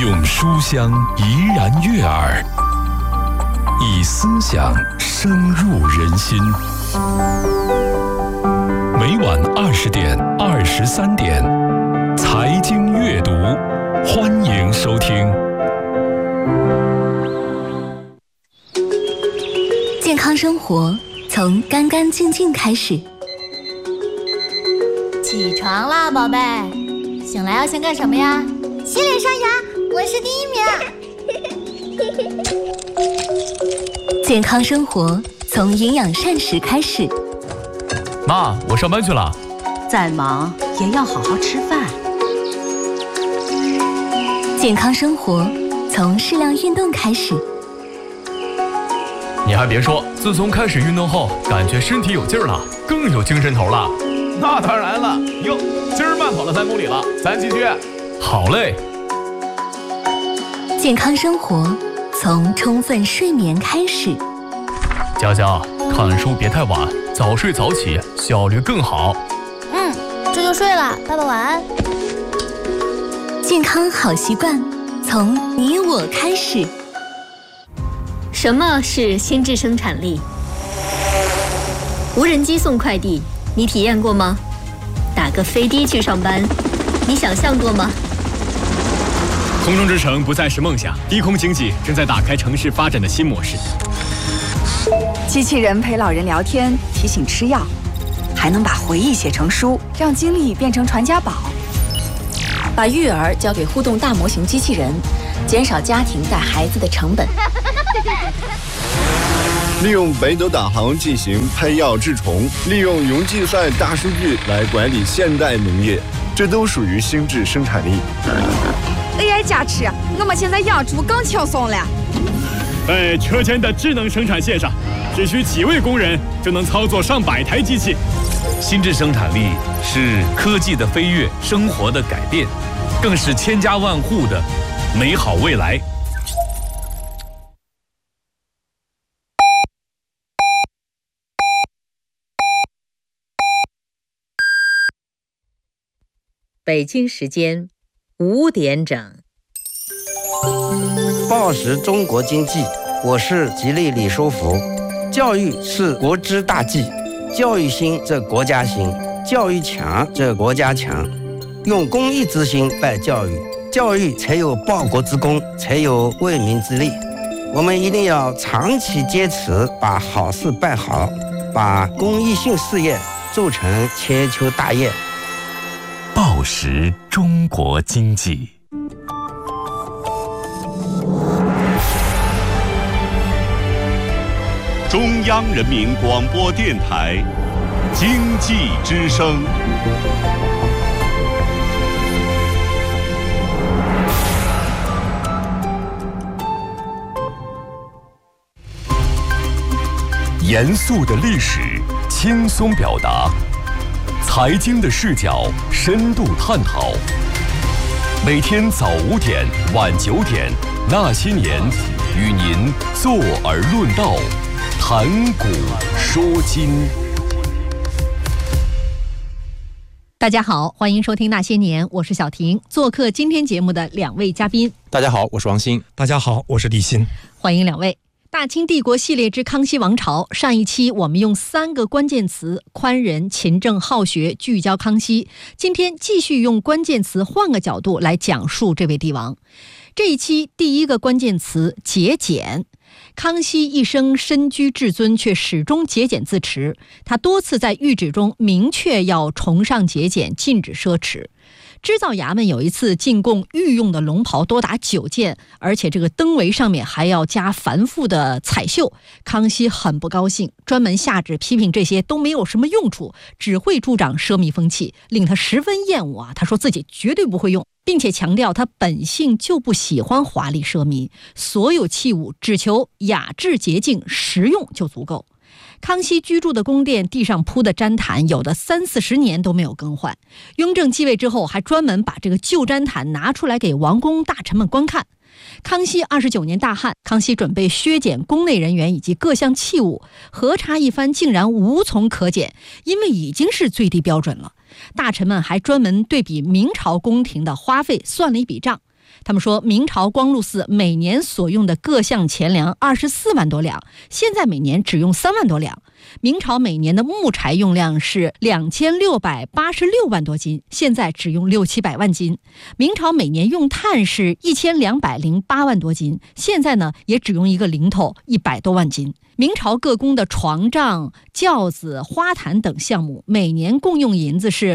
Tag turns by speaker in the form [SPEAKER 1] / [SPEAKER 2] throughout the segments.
[SPEAKER 1] 用书香怡然悦耳，以思想深入人心。每晚20点、23点，财经阅读，欢迎收听。
[SPEAKER 2] 健康生活从干干净净开始。
[SPEAKER 3] 起床啦，宝贝！醒来要先干什么呀？
[SPEAKER 4] 洗脸刷牙，我是第1名。
[SPEAKER 2] 健康生活从营养膳食开始。
[SPEAKER 5] 妈，我上班去了。
[SPEAKER 6] 再忙也要好好吃饭。
[SPEAKER 2] 健康生活从适量运动开始。
[SPEAKER 5] 你还别说，自从开始运动后，感觉身体有劲儿了，更有精神头了。
[SPEAKER 7] 那当然了，哟，今儿慢跑了3公里了，咱继续。
[SPEAKER 5] 好嘞。
[SPEAKER 2] 健康生活从充分睡眠开始。
[SPEAKER 5] 佳佳，看书别太晚，早睡早起，效率更好。
[SPEAKER 3] 这就睡了，爸爸晚安。
[SPEAKER 2] 健康好习惯从你我开始。
[SPEAKER 8] 什么是心智生产力？无人机送快递，你体验过吗？打个飞的去上班，你想象过吗？
[SPEAKER 9] 空中之城不再是梦想，低空经济正在打开城市发展的新模式。
[SPEAKER 10] 机器人陪老人聊天，提醒吃药，还能把回忆写成书，让经历变成传家宝。把育儿交给互动大模型机器人，减少家庭带孩子的成本。
[SPEAKER 11] 利用北斗导航进行配药治虫，利用云计算大数据来管理现代农业，这都属于心智生产力。
[SPEAKER 10] AI 加持，我们现在养猪更轻松了。
[SPEAKER 9] 在车间的智能生产线上，只需几位工人就能操作上百台机器。
[SPEAKER 1] 心智生产力是科技的飞跃，生活的改变，更是千家万户的美好未来。
[SPEAKER 12] 北京时间5点整。
[SPEAKER 13] 报时中国经济，我是吉利李书福。教育是国之大计，教育兴则国家兴，教育强则国家强。用公益之心办教育，教育才有报国之功，才有为民之利。我们一定要长期坚持把好事办好，把公益性事业做成千秋大业。
[SPEAKER 1] 报时中国经济。
[SPEAKER 14] 中央人民广播电台经济之声。严肃的历史，轻松表达；财经的视角，深度探讨。每天早5点、晚9点，那些年，与您坐而论道，谈古说今。
[SPEAKER 15] 大家好，欢迎收听《那些年》，我是小婷。做客今天节目的2位嘉宾。
[SPEAKER 16] 大家好，我是王鑫。
[SPEAKER 17] 大家好，我是李欣。
[SPEAKER 15] 欢迎2位。大清帝国系列之康熙王朝，上一期我们用3个关键词宽仁、勤政、好学聚焦康熙。今天继续用关键词换个角度来讲述这位帝王。这一期第一个关键词节俭。康熙一生身居至尊，却始终节俭自持。他多次在谕旨中明确要崇尚节俭，禁止奢侈。织造衙门有一次进贡御用的龙袍多达9件，而且这个灯围上面还要加繁复的彩绣。康熙很不高兴，专门下旨批评这些都没有什么用处，只会助长奢靡风气，令他十分厌恶啊。他说自己绝对不会用，并且强调他本性就不喜欢华丽奢靡，所有器物只求雅致洁净，实用就足够。康熙居住的宫殿地上铺的毡毯，有的30-40年都没有更换。雍正继位之后，还专门把这个旧毡毯拿出来给王公大臣们观看。康熙29年大旱，康熙准备削减宫内人员以及各项器物，核查一番，竟然无从可减，因为已经是最低标准了。大臣们还专门对比明朝宫廷的花费算了一笔账。 他们说，明朝光禄寺每年所用的各项钱粮24万多两，现在每年只用3万多两。明朝每年的木柴用量是2686万多斤，现在只用600-700万斤。明朝每年用炭是1208万多斤，现在呢也只用一个零头100多万斤。明朝各宫的床帐、轿子、花坛等项目每年共用银子是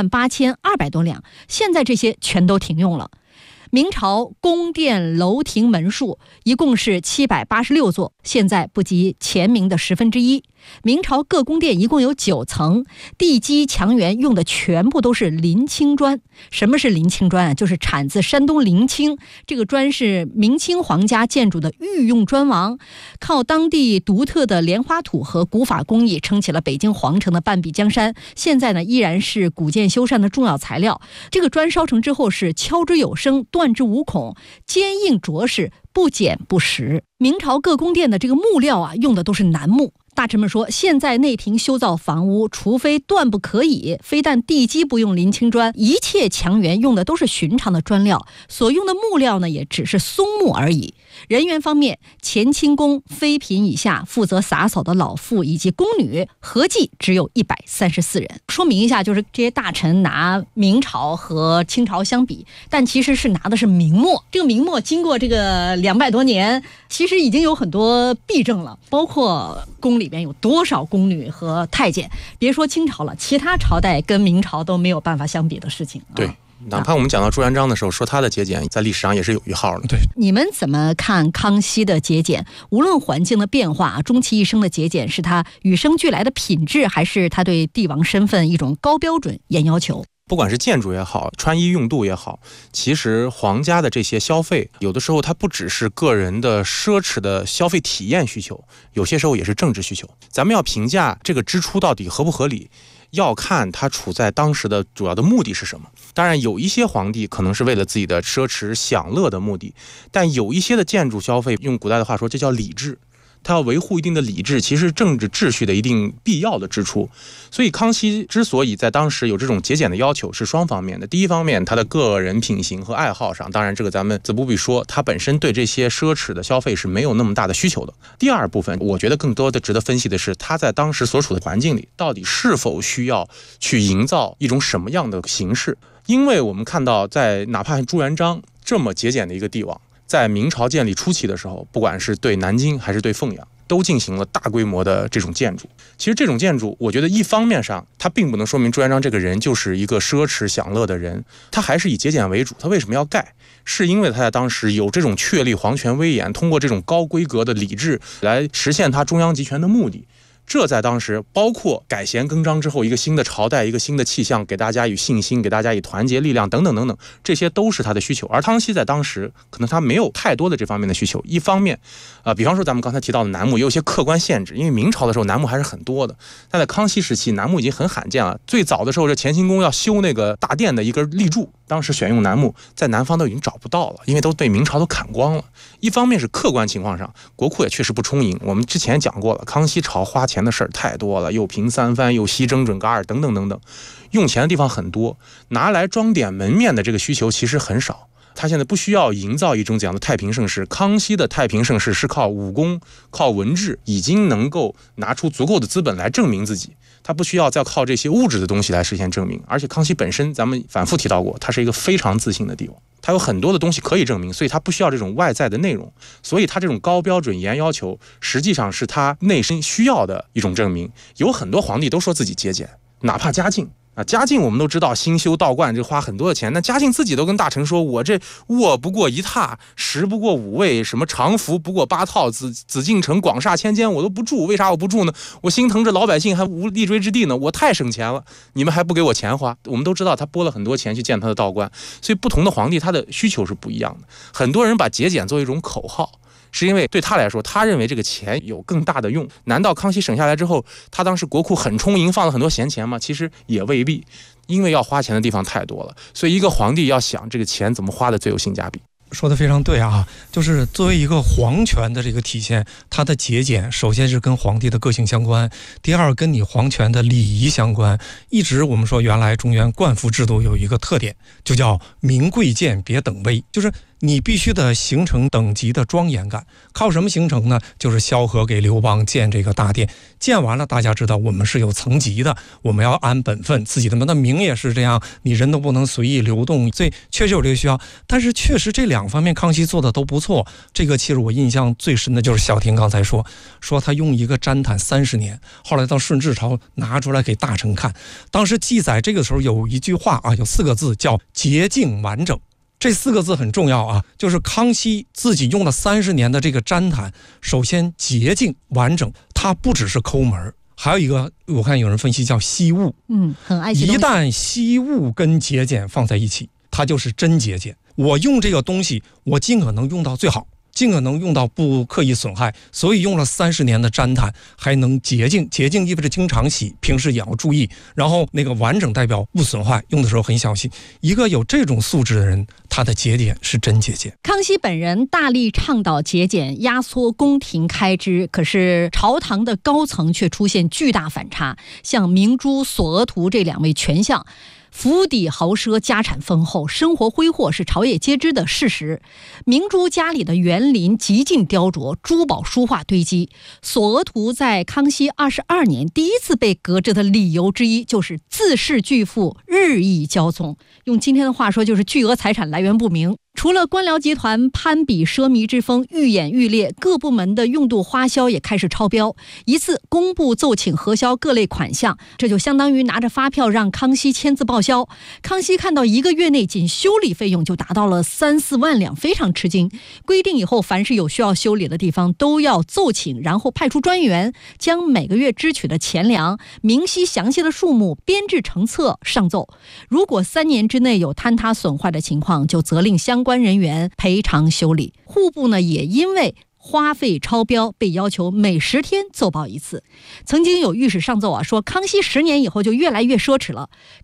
[SPEAKER 15] 28200多两，现在这些全都停用了。明朝宫殿楼亭门数一共是786座，现在不及前明的1/10。明朝各宫殿一共有9层，地基墙垣用的全部都是临清砖。什么是临清砖啊？就是产自山东临清，这个砖是明清皇家建筑的御用砖王，靠当地独特的莲花土和古法工艺撑起了北京皇城的半壁江山。现在呢，依然是古建修缮的重要材料。这个砖烧成之后是敲之有声，断之无孔，坚硬着实，不减不实。明朝各宫殿的这个木料啊，用的都是楠木。大臣们说，现在内廷修造房屋，除非断不可以，非但地基不用临清砖，一切墙垣用的都是寻常的砖料，所用的木料呢，也只是松木而已。人员方面，乾清宫妃嫔以下负责洒扫的老妇以及宫女合计只有134人。说明一下，就是这些大臣拿明朝和清朝相比，但其实是拿的是明末。这个明末经过这个200多年，其实已经有很多弊政了，包括宫里边有多少宫女和太监，别说清朝了，其他朝代跟明朝都没有办法相比的事情。
[SPEAKER 16] 对。哪怕我们讲到朱元璋的时候，说他的节俭在历史上也是有一号的。
[SPEAKER 15] 对，你们怎么看康熙的节俭？无论环境的变化，终其一生的节俭是他与生俱来的品质，还是他对帝王身份一种高标准严要求？
[SPEAKER 16] 不管是建筑也好，穿衣用度也好，其实皇家的这些消费，有的时候它不只是个人的奢侈的消费体验需求，有些时候也是政治需求。咱们要评价这个支出到底合不合理，要看它处在当时的主要的目的是什么。当然有一些皇帝可能是为了自己的奢侈享乐的目的，但有一些的建筑消费，用古代的话说，这叫礼制，它要维护一定的礼制，其实政治秩序的一定必要的支出。所以康熙之所以在当时有这种节俭的要求，是双方面的。第一方面，他的个人品行和爱好上，当然这个咱们自不必说，他本身对这些奢侈的消费是没有那么大的需求的。第二部分，我觉得更多的值得分析的是，他在当时所处的环境里，到底是否需要去营造一种什么样的形式。因为我们看到，在哪怕朱元璋这么节俭的一个帝王，在明朝建立初期的时候，不管是对南京还是对凤阳，都进行了大规模的这种建筑。其实这种建筑，我觉得一方面上，它并不能说明朱元璋这个人就是一个奢侈享乐的人，他还是以节俭为主。他为什么要盖？是因为他在当时有这种确立皇权威严，通过这种高规格的礼制来实现他中央集权的目的。这在当时包括改弦更张之后，一个新的朝代，一个新的气象，给大家以信心，给大家以团结力量等等等等，这些都是他的需求。而康熙在当时可能他没有太多的这方面的需求。一方面比方说咱们刚才提到的楠木也有一些客观限制，因为明朝的时候楠木还是很多的，但在康熙时期楠木已经很罕见了。最早的时候，这乾清宫要修那个大殿的一根立柱，当时选用楠木在南方都已经找不到了，因为都被明朝都砍光了。一方面是客观情况上，国库也确实不充盈，我们之前讲过了，康熙朝花钱的事儿太多了，又平三藩，又西征准噶尔等等等等，用钱的地方很多，拿来装点门面的这个需求其实很少。他现在不需要营造一种这样的太平盛世，康熙的太平盛世是靠武功、靠文治，已经能够拿出足够的资本来证明自己，他不需要再靠这些物质的东西来实现证明。而且康熙本身咱们反复提到过，他是一个非常自信的帝王，他有很多的东西可以证明，所以他不需要这种外在的内容。所以他这种高标准严要求实际上是他内心需要的一种证明。有很多皇帝都说自己节俭，哪怕嘉靖嘉靖我们都知道兴修道观这花很多的钱，那嘉靖自己都跟大臣说，我这卧不过一榻，食不过5味，什么常服不过8套，紫禁城广厦千间我都不住。为啥我不住呢？我心疼这老百姓还无立锥之地呢，我太省钱了，你们还不给我钱花。我们都知道他拨了很多钱去建他的道观，所以不同的皇帝他的需求是不一样的。很多人把节俭作为一种口号，是因为对他来说，他认为这个钱有更大的用。难道康熙省下来之后，他当时国库很充盈，放了很多闲钱吗？其实也未必，因为要花钱的地方太多了。所以一个皇帝要想这个钱怎么花的最有性价比。
[SPEAKER 17] 说的非常对啊，就是作为一个皇权的这个体现，它的节俭首先是跟皇帝的个性相关，第二跟你皇权的礼仪相关。一直我们说原来中原冠服制度有一个特点，就叫明贵贱别等威，就是你必须得形成等级的庄严感。靠什么形成呢？就是萧何给刘邦建这个大殿，建完了大家知道我们是有层级的，我们要按本分，自己的名也是这样，你人都不能随意流动，所以确实有这个需要。但是确实这两方面康熙做的都不错。这个其实我印象最深的就是小婷刚才说他用一个毡毯30年，后来到顺治朝拿出来给大臣看，当时记载这个时候有一句话啊，有4个字叫洁净完整。这4个字很重要啊，就是康熙自己用了30年的这个毡毯，首先洁净完整，它不只是抠门，还有一个我看有人分析叫惜物，
[SPEAKER 15] 很爱惜东西。
[SPEAKER 17] 一旦惜物跟节俭放在一起，它就是真节俭。我用这个东西，我尽可能用到最好，尽可能用到不刻意损害，所以用了30年的毡毯还能洁净。洁净意味着经常洗，平时也要注意。然后那个完整代表不损坏，用的时候很小心。一个有这种素质的人，他的节俭是真节俭。
[SPEAKER 15] 康熙本人大力倡导节俭，压缩宫廷开支，可是朝堂的高层却出现巨大反差。像明珠、索额图这2位权相，府邸豪奢，家产丰厚，生活挥霍是朝野皆知的事实。明珠家里的园林极尽雕琢，珠宝书画堆积。索额图在康熙22年第一次被革职的理由之一，就是自恃巨富，日益骄纵。用今天的话说，就是巨额财产来源不明。除了官僚集团攀比奢靡之风愈演愈烈，各部门的用度花销也开始超标。一次工部奏请核销各类款项，这就相当于拿着发票让康熙签字报销。康熙看到1个月内仅修理费用就达到了3-4万两，非常吃惊。规定以后凡是有需要修理的地方都要奏请，然后派出专员将每个月支取的钱粮明晰详细的数目编制成册上奏。如果3年之内有坍塌损坏的情况，就责令相关人员赔偿修理。户部呢，也因为花费超标被要求每10天奏报一次。曾经有御史上奏说康熙10年以后就越来越奢侈了。